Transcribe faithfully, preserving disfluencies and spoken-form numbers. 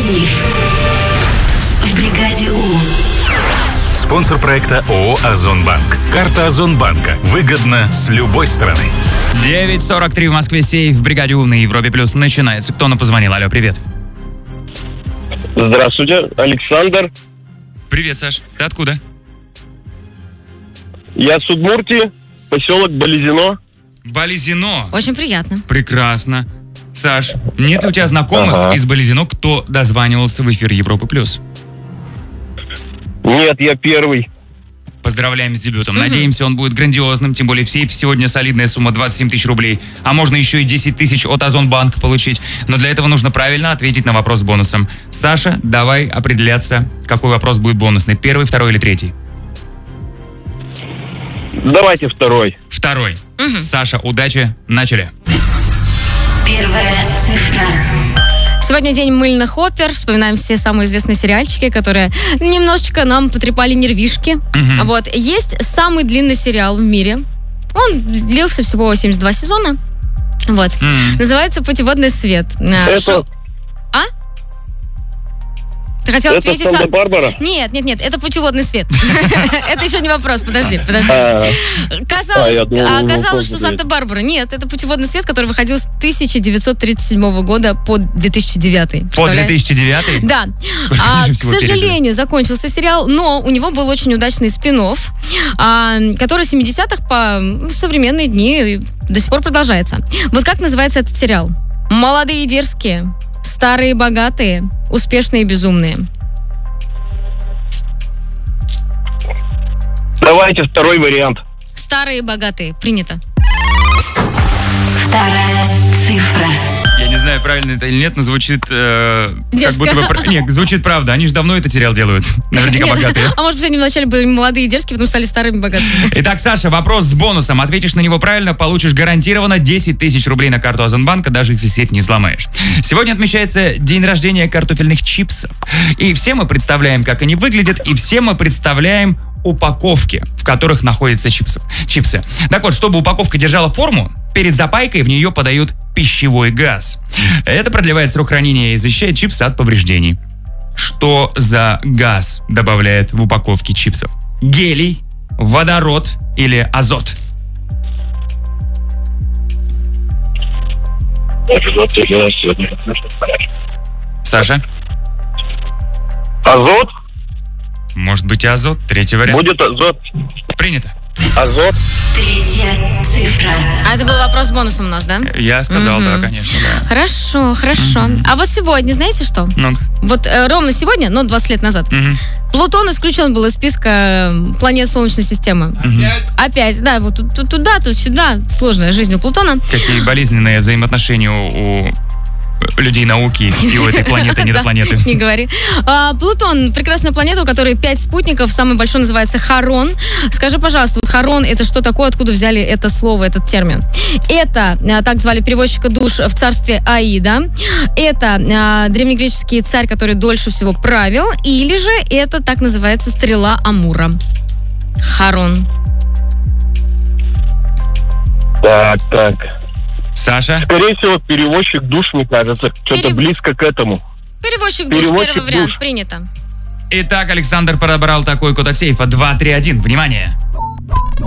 Сейф в бригаде У. Спонсор проекта ООО «Озонбанк». Карта Озонбанка. Выгодно с любой стороны. девять сорок три в Москве. Сейф в бригаде У на Европе Плюс начинается. Кто нам позвонил? Алло, привет. Здравствуйте, Александр. Привет, Саш. Ты откуда? Я с Удмуртии, поселок Болезино. Болезино. Очень приятно. Прекрасно. Саш, нет ли у тебя знакомых Ага. из Болезино, кто дозванивался в эфир Европы Плюс? Нет, я первый. Поздравляем с дебютом. Надеемся, он будет грандиозным. Тем более в сейфе сегодня солидная сумма двадцать семь тысяч рублей. А можно еще и десять тысяч от Озонбанка получить. Но для этого нужно правильно ответить на вопрос с бонусом. Саша, давай определяться, какой вопрос будет бонусный. Первый, второй или третий? Давайте второй. Второй. Саша, удачи. Начали. Первая цифра. Сегодня день мыльных опер. Вспоминаем все самые известные сериальчики, которые немножечко нам потрепали нервишки. Мгм. Вот. Есть самый длинный сериал в мире. Он длился всего семьдесят два сезона. Вот. М. Называется «Путеводный свет». А, Это, шоу- А? Ты хотел это ответить сам? Санта-Барбара? Нет, нет, нет, это «Путеводный свет». Это еще не вопрос, подожди, подожди. А, Казалось, А, я думал, а ну, оказалось, что господи. Санта-Барбара. Нет, это «Путеводный свет», который выходил с тысяча девятьсот тридцать седьмого года по две тысячи девятый. По две Представляешь? тысячи девятый? Да. Сколько А, же к всего сожалению, закончился сериал, но у него был очень удачный спин-офф, а, который в семидесятых по ну, современные дни до сих пор продолжается. Вот как называется этот сериал? «Молодые и дерзкие», «Старые и богатые», «Успешные и безумные». Давайте второй вариант. «Старые и богатые». Принято. Вторая цифра. Я не знаю, правильно это или нет, но звучит э, как Дерзко. будто бы... пр- Нет, звучит правда. Они же давно этот сериал делают. Наверняка Нет, богатые. А может быть, они вначале были молодые и дерзкие, потом стали старыми и богатыми. Итак, Саша, вопрос с бонусом. Ответишь на него правильно, получишь гарантированно десять тысяч рублей на карту Озонбанка, даже если сеть не взломаешь. Сегодня отмечается день рождения картофельных чипсов. И все мы представляем, как они выглядят, и все мы представляем упаковки, в которых находятся чипсов, чипсы. Так вот, чтобы упаковка держала форму, перед запайкой в нее подают пищевой газ. Это продлевает срок хранения и защищает чипсы от повреждений. Что за газ добавляет в упаковки чипсов? Гелий, водород или азот? Саша? Азот? Может быть и азот? Третий вариант. Будет азот. Принято. Азот? Третья цифра. А это был вопрос с бонусом у нас, да? Я сказал, Мгм. да, конечно, да. Хорошо, хорошо. А вот сегодня, знаете что? Ну-ка. Вот э, ровно сегодня, но двадцать лет назад, Мгм. Плутон исключен был из списка э, планет Солнечной системы. Опять, да, вот ту- ту- туда, тут сюда. Сложная жизнь у Плутона. Какие болезненные взаимоотношения у, у людей науки и у этой планеты, не до Да, планеты. Не говори. А, Плутон — прекрасная планета, у которой пять спутников. Самый большой называется Харон. Скажи, пожалуйста, вот Харон — это что такое? Откуда взяли это слово, этот термин? Это, а, так звали перевозчика душ в царстве Аида. Это а, древнегреческий царь, который дольше всего правил. Или же это так называется стрела Амура. Харон. Так, так. Саша? Скорее всего, перевозчик душ, мне кажется. Что-то Перев- близко к этому. Перевозчик душ, Перевозчик первый вариант, душ. принято. Итак, Александр подобрал такой код от сейфа. два три один. Внимание!